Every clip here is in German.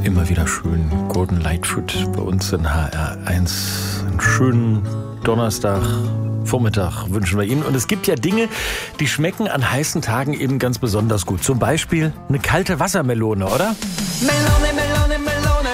Immer wieder schön. Golden Lightfoot bei uns in HR1. Einen schönen Donnerstag. Vormittag wünschen wir Ihnen. Und es gibt ja Dinge, die schmecken an heißen Tagen eben ganz besonders gut. Zum Beispiel eine kalte Wassermelone, oder? Melone, Melone, Melone.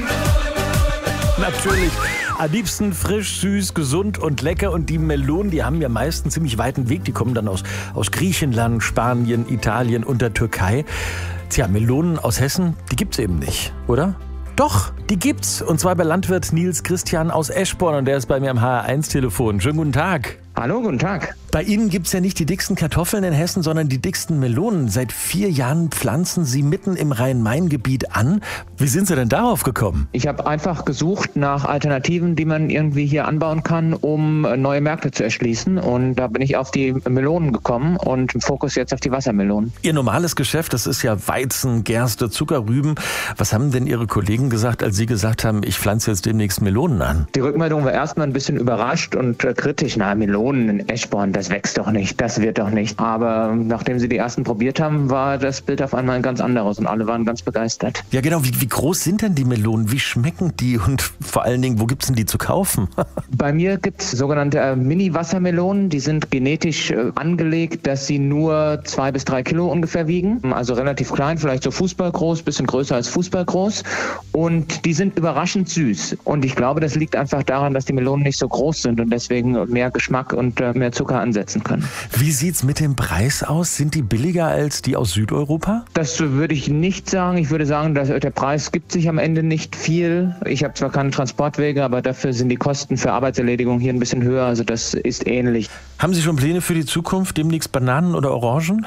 Natürlich. Am liebsten frisch, süß, gesund und lecker. Und die Melonen, die haben ja meist einen ziemlich weiten Weg. Die kommen dann aus Griechenland, Spanien, Italien und der Türkei. Tja, Melonen aus Hessen, die gibt's eben nicht, oder? Doch, die gibt's. Und zwar bei Landwirt Nils Christian aus Eschborn. Und der ist bei mir am HR1-Telefon. Schönen guten Tag. Hallo, guten Tag. Bei Ihnen gibt's ja nicht die dicksten Kartoffeln in Hessen, sondern die dicksten Melonen. Seit 4 Jahren pflanzen Sie mitten im Rhein-Main-Gebiet an. Wie sind Sie denn darauf gekommen? Ich habe einfach gesucht nach Alternativen, die man irgendwie hier anbauen kann, um neue Märkte zu erschließen. Und da bin ich auf die Melonen gekommen und im Fokus jetzt auf die Wassermelonen. Ihr normales Geschäft, das ist ja Weizen, Gerste, Zuckerrüben. Was haben denn Ihre Kollegen gesagt, als Sie gesagt haben, ich pflanze jetzt demnächst Melonen an? Die Rückmeldung war erstmal ein bisschen überrascht und kritisch. Na, Melonen in Eschborn, das wächst doch nicht, das wird doch nicht. Aber nachdem sie die ersten probiert haben, war das Bild auf einmal ein ganz anderes und alle waren ganz begeistert. Ja genau, wie groß sind denn die Melonen? Wie schmecken die? Und vor allen Dingen, wo gibt's denn die zu kaufen? Bei mir gibt es sogenannte Mini-Wassermelonen, die sind genetisch angelegt, dass sie nur 2 bis 3 Kilo ungefähr wiegen. Also relativ klein, vielleicht so fußballgroß, bisschen größer als fußballgroß. Und die sind überraschend süß. Und ich glaube, das liegt einfach daran, dass die Melonen nicht so groß sind und deswegen mehr Geschmack und mehr Zucker ansetzen können. Wie sieht's mit dem Preis aus? Sind die billiger als die aus Südeuropa? Das würde ich nicht sagen. Ich würde sagen, dass der Preis gibt sich am Ende nicht viel. Ich habe zwar keine Transportwege, aber dafür sind die Kosten für Arbeitserledigung hier ein bisschen höher. Also das ist ähnlich. Haben Sie schon Pläne für die Zukunft? Demnächst Bananen oder Orangen?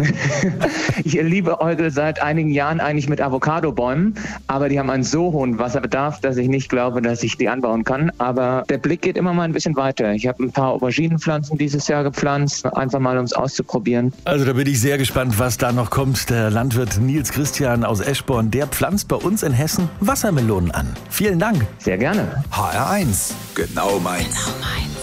Ich liebäugle seit einigen Jahren eigentlich mit Avocadobäumen, aber die haben einen so hohen Wasserbedarf, dass ich nicht glaube, dass ich die anbauen kann. Aber der Blick geht immer mal ein bisschen weiter. Ich habe ein paar Auberginenpflanzen dieses Jahr gepflanzt, einfach mal um es auszuprobieren. Also da bin ich sehr gespannt, was da noch kommt. Der Landwirt Nils Christian aus Eschborn, der pflanzt bei uns in Hessen Wassermelonen an. Vielen Dank. Sehr gerne. HR1, genau meins. Genau meins.